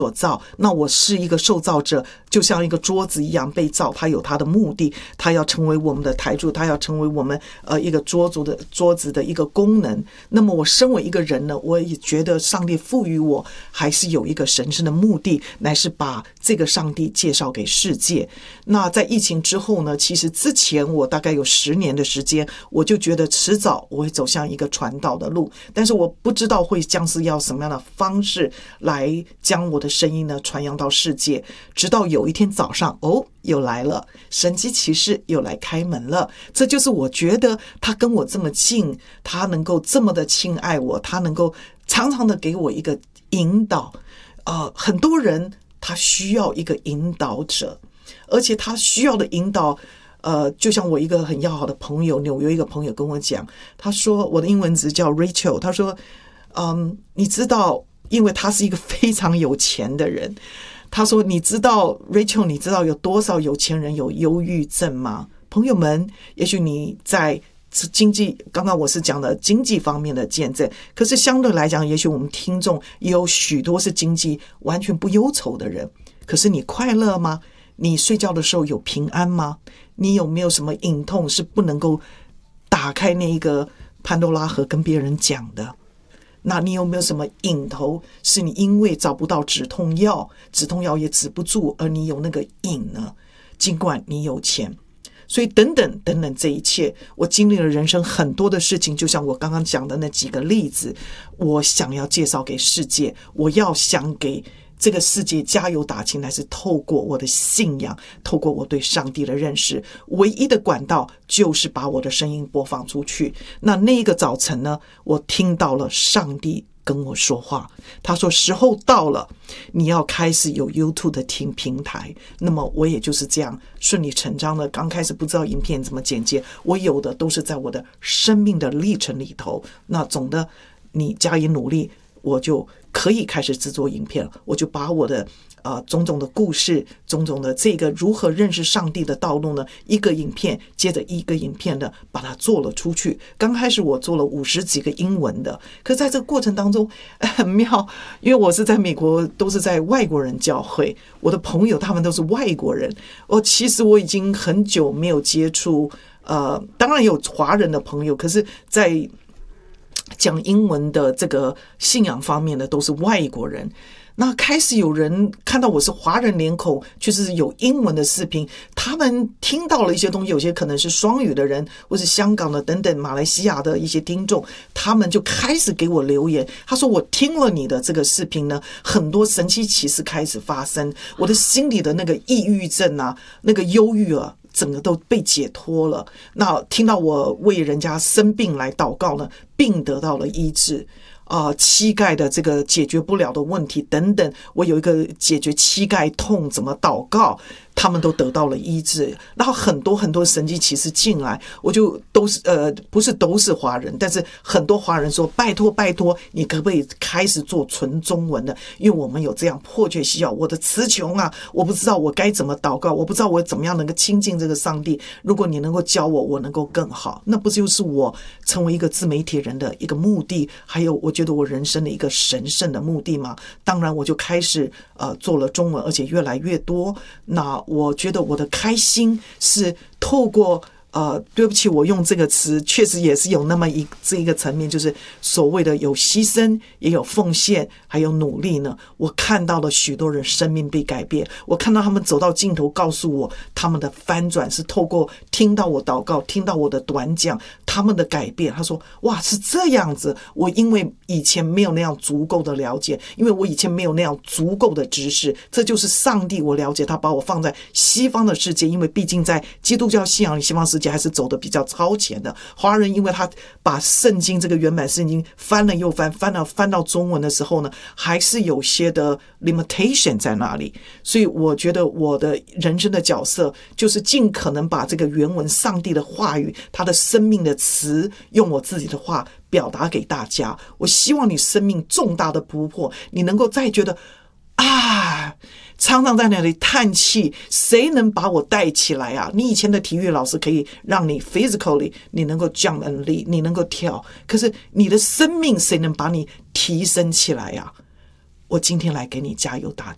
所造，那我是一个受造者，就像一个桌子一样被造，它有它的目的，它要成为我们的台柱，它要成为我们一个桌子的一个功能。那么我身为一个人呢，我也觉得上帝赋予我还是有一个神圣的目的，乃是把这个上帝介绍给世界。那在疫情之后呢，其实之前我大概有10年的时间，我就觉得迟早我会走向一个传道的路，但是我不知道会将是要什么样的方式来将我的声音呢传扬到世界。直到有一天早上，又来了，神迹奇事又来开门了。这就是我觉得他跟我这么近，他能够这么的亲爱我，他能够常常的给我一个引导。很多人他需要一个引导者，而且他需要的引导就像我一个很要好的朋友，纽约一个朋友跟我讲，他说，我的英文字叫 Rachel， 他说你知道，因为他是一个非常有钱的人，他说你知道 Rachel 你知道有多少有钱人有忧郁症吗？朋友们，也许你在经济，刚刚我是讲的经济方面的见证，可是相对来讲，也许我们听众也有许多是经济完全不忧愁的人。可是你快乐吗？你睡觉的时候有平安吗？你有没有什么隐痛是不能够打开那一个潘多拉盒跟别人讲的？那你有没有什么瘾头是你因为找不到止痛药也止不住，而你有那个瘾呢？尽管你有钱。所以等等这一切，我经历了人生很多的事情，就像我刚刚讲的那几个例子，我想要介绍给世界，我要想给这个世界加油打气，乃是透过我的信仰，透过我对上帝的认识，唯一的管道就是把我的声音播放出去。那一个早晨呢，我听到了上帝跟我说话，他说时候到了，你要开始有 YouTube 的平台。那么我也就是这样顺理成章的，刚开始不知道影片怎么剪接，我有的都是在我的生命的历程里头。那总的你加以努力，我就可以开始制作影片了。我就把我的种种的故事，种种的这个如何认识上帝的道路呢，一个影片接着一个影片的把它做了出去。刚开始我做了50几个英文的，可在这个过程当中很妙，因为我是在美国，都是在外国人教会，我的朋友他们都是外国人。其实我已经很久没有接触当然有华人的朋友，可是在讲英文的这个信仰方面的都是外国人。那开始有人看到我是华人脸孔，就是有英文的视频，他们听到了一些东西，有些可能是双语的人，或是香港的等等马来西亚的一些听众，他们就开始给我留言，他说我听了你的这个视频呢，很多神奇奇事开始发生，我的心里的那个抑郁症啊，那个忧郁啊，整个都被解脱了。那听到我为人家生病来祷告呢，病得到了医治，膝盖的这个解决不了的问题等等，我有一个解决膝盖痛怎么祷告，他们都得到了医治。然后很多很多神迹奇事进来，我就都是不是都是华人，但是很多华人说拜托拜托，你可不可以开始做纯中文的，因为我们有这样迫切需要，我的词穷啊，我不知道我该怎么祷告，我不知道我怎么样能够亲近这个上帝，如果你能够教我，我能够更好。那不就是我成为一个自媒体人的一个目的，还有我觉得我人生的一个神圣的目的吗？当然我就开始做了中文，而且越来越多。那我觉得我的开心是透过对不起，我用这个词确实也是有那么这一个层面，就是所谓的有牺牲，也有奉献，还有努力呢。我看到了许多人生命被改变，我看到他们走到尽头，告诉我他们的翻转是透过听到我祷告，听到我的短讲，他们的改变。他说哇，是这样子，我因为以前没有那样足够的了解，因为我以前没有那样足够的知识，这就是上帝，我了解他把我放在西方的世界，因为毕竟在基督教信仰里，西方世界还是走的比较超前的。华人因为他把圣经这个原版圣经翻了又翻，翻到中文的时候呢，还是有些的 limitation 在那里。所以我觉得我的人生的角色就是尽可能把这个原文上帝的话语，他的生命的词，用我自己的话表达给大家。我希望你生命重大的突破，你能够再觉得常常在那里叹气，谁能把我带起来啊？你以前的体育老师可以让你 physically 你能够 jump and leap， 你能够跳，可是你的生命谁能把你提升起来啊？我今天来给你加油打气。